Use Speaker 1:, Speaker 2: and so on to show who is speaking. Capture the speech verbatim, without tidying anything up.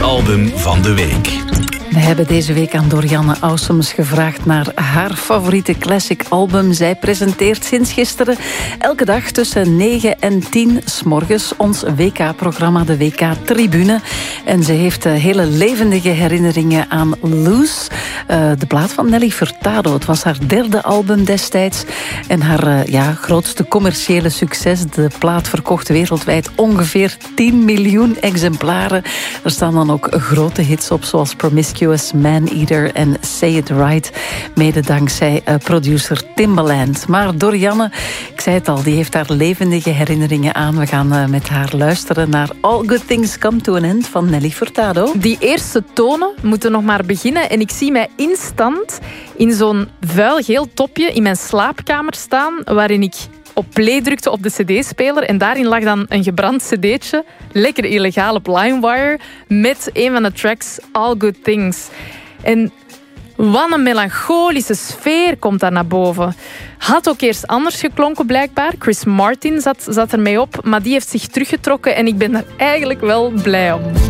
Speaker 1: album van de week.
Speaker 2: We hebben deze week aan Dorianne Ausums gevraagd naar haar favoriete classic album. Zij presenteert sinds gisteren elke dag tussen negen en tien 's morgens ons W K-programma, de W K-tribune. En ze heeft hele levendige herinneringen aan Loose, uh, de plaat van Nelly Furtado. Het was haar derde album destijds. En haar uh, ja, grootste commerciële succes. De plaat verkocht wereldwijd ongeveer tien miljoen exemplaren. Er staan dan ook grote hits op, zoals Promiscuous, Man-Eater en Say It Right. Mede dankzij uh, producer Timbaland. Maar Dorianne, ik zei het al, die heeft daar levendige herinneringen aan. We gaan uh, met haar luisteren naar All Good Things Come to an End van Nelly Furtado.
Speaker 3: Die eerste tonen moeten nog maar beginnen. En ik zie mij instant in zo'n vuil geel topje in mijn slaapkamer staan, waarin ik op play drukte op de cd-speler. En daarin lag dan een gebrand cd'tje. Lekker illegaal op LimeWire. Met een van de tracks All Good Things. En wat een melancholische sfeer komt daar naar boven. Had ook eerst anders geklonken blijkbaar. Chris Martin zat, zat ermee op. Maar die heeft zich teruggetrokken. En ik ben er eigenlijk wel blij om.